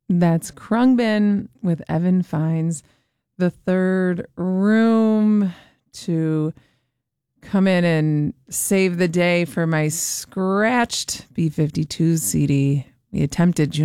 That's Krungbin with Evan Fines, the third room to come in and save the day for my scratched B-52 CD. We attempted June